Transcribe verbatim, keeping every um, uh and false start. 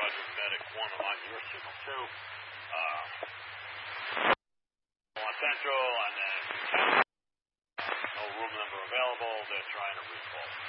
Roger, medic one, I'm on your signal two. Uh, on Central, and then no room number available. They're trying to recall.